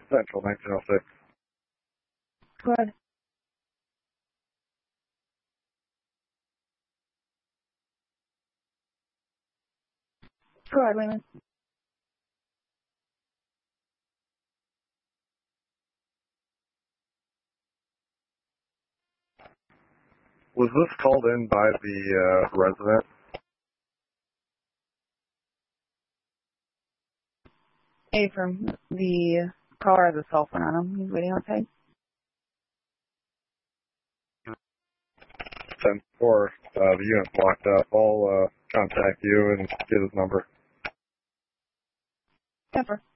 Central 1906. Go ahead. Go ahead, Wayman. Was this called in by the resident? From the caller has a cell phone on him. He's waiting outside. 10-4, the unit's locked up. I'll contact you and get his number. 10-4.